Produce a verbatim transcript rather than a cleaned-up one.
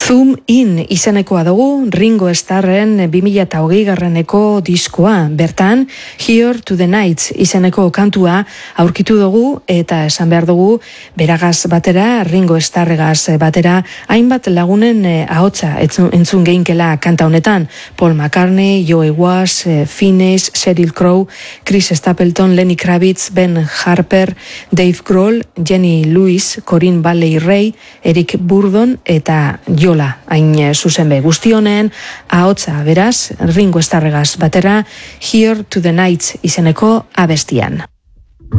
Zoom In izenekoa dugu Ringo Starren bi mila hogei garreneko diskoa. Bertan, Here to the Nights izeneko kantua aurkitu dugu eta esan behar dugu beragaz batera, Ringo Starregaz batera, hainbat lagunen ahotsa entzun geinkela kanta honetan. Paul McCartney, Joe Walsh, Finneas, Sheryl Crow, Chris Stapleton, Lenny Kravitz, Ben Harper, Dave Grohl, Jenny Lewis, Corinne Bailey Rae, Eric Burdon eta Jola, hain zuzen be guzti honen, ahotsa beraz, Ringo Starregaz batera, Here to the Nights izeneko abestian.